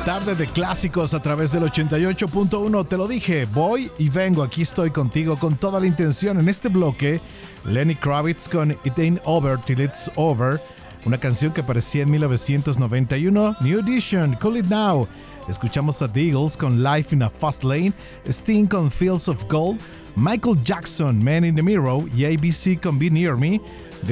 tarde de clásicos a través del 88.1. Te lo dije, voy y vengo. Aquí estoy contigo con toda la intención. En este bloque, Lenny Kravitz con It Ain't Over Till It's Over, una canción que aparecía en 1991. New Edition, Call It Now. Escuchamos a The Eagles con Life in a Fast Lane, Sting con Fields of Gold, Michael Jackson, Man in the Mirror y ABC con Be Near Me de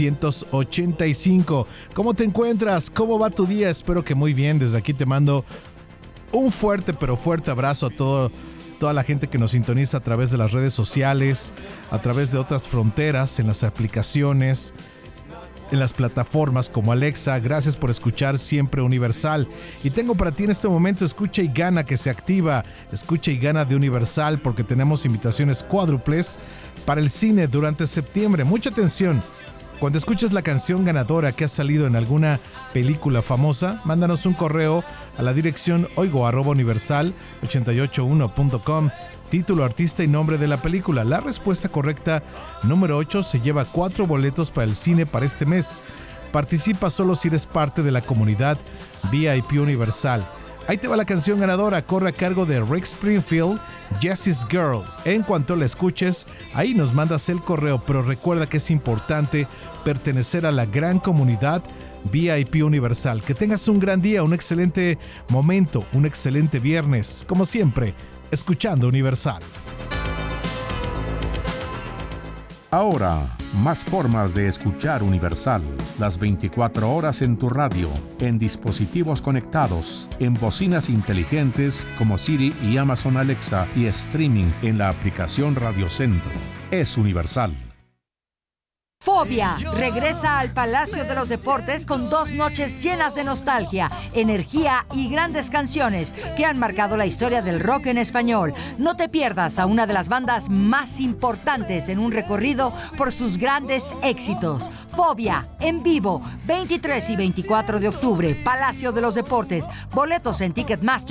1985. ¿Cómo te encuentras? ¿Cómo va tu día? Espero que muy bien. Desde aquí te mando un fuerte pero fuerte abrazo a toda la gente que nos sintoniza a través de las redes sociales, a través de otras fronteras, en las aplicaciones, en las plataformas como Alexa. Gracias por escuchar siempre Universal. Y tengo para ti en este momento Escucha y Gana, que se activa. Escucha y Gana de Universal, porque tenemos invitaciones cuádruples para el cine durante septiembre. Mucha atención. Cuando escuches la canción ganadora que ha salido en alguna película famosa, mándanos un correo a la dirección oigo@universal881.com. Título, artista y nombre de la película. La respuesta correcta, número 8, se lleva 4 boletos para el cine para este mes. Participa solo si eres parte de la comunidad VIP Universal. Ahí te va la canción ganadora. Corre a cargo de Rick Springfield, Jessie's Girl. En cuanto la escuches, ahí nos mandas el correo. Pero recuerda que es importante pertenecer a la gran comunidad VIP Universal. Que tengas un gran día, un excelente momento, un excelente viernes. Como siempre, escuchando Universal. Ahora, más formas de escuchar Universal. Las 24 horas en tu radio, en dispositivos conectados, en bocinas inteligentes como Siri y Amazon Alexa y streaming en la aplicación Radio Centro. Es Universal. Fobia regresa al Palacio de los Deportes con 2 noches llenas de nostalgia, energía y grandes canciones que han marcado la historia del rock en español. No te pierdas a una de las bandas más importantes en un recorrido por sus grandes éxitos. Fobia, en vivo, 23 y 24 de octubre, Palacio de los Deportes. Boletos en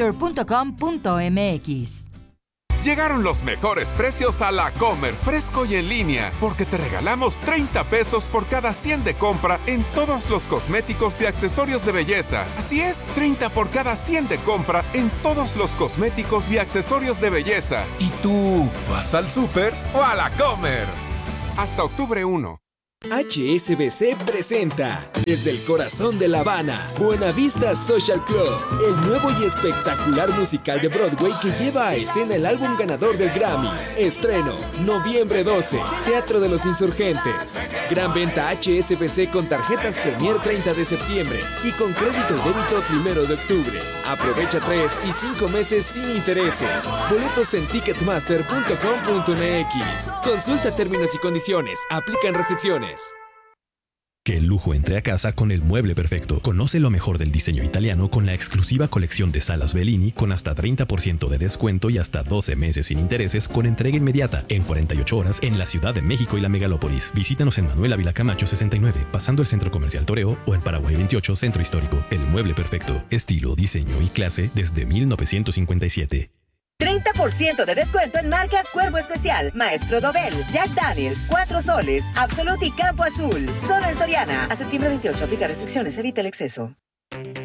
ticketmaster.com.mx. Llegaron los mejores precios a La Comer, fresco y en línea, porque te regalamos 30 pesos por cada 100 de compra en todos los cosméticos y accesorios de belleza. Así es, 30 por cada 100 de compra en todos los cosméticos y accesorios de belleza. ¿Y tú, vas al súper o a La Comer? Hasta octubre 1. HSBC presenta desde el corazón de La Habana, Buenavista Social Club, el nuevo y espectacular musical de Broadway que lleva a escena el álbum ganador del Grammy. Estreno, noviembre 12, Teatro de los Insurgentes. Gran venta HSBC con tarjetas Premier 30 de septiembre y con crédito y débito 1 de octubre. Aprovecha 3 y 5 meses sin intereses. Boletos en ticketmaster.com.mx. Consulta términos y condiciones. Aplican restricciones. Que el lujo entre a casa con el mueble perfecto. Conoce lo mejor del diseño italiano con la exclusiva colección de salas Bellini con hasta 30% de descuento y hasta 12 meses sin intereses con entrega inmediata en 48 horas en la Ciudad de México y la Megalópolis. Visítanos en Manuel Ávila Camacho 69, pasando el Centro Comercial Toreo, o en Paraguay 28, Centro Histórico. El mueble perfecto. Estilo, diseño y clase desde 1957. 30% de descuento en marcas Cuervo Especial, Maestro Dobel, Jack Daniels, 4 Soles, Absolut y Campo Azul. Solo en Soriana. A septiembre 28, aplica restricciones, evita el exceso.